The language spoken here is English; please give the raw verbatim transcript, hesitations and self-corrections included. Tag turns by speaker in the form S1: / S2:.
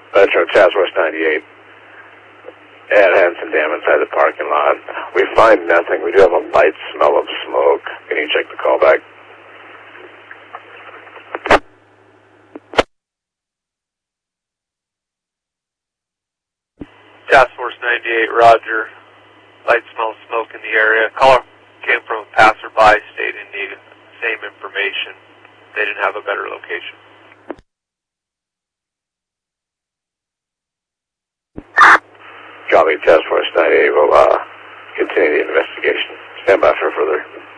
S1: Metro Task Force ninety-eight. Ed Hanson Dam inside the parking lot. We find nothing. We do have a light smell of smoke. Can you check the callback?
S2: Task Force ninety-eight, roger. Light smell of smoke in the area. Caller came from a passerby stating needed the same information. They didn't have a better location.
S1: Copy, Task Force ninety-eight will uh, continue the investigation. Stand by for further.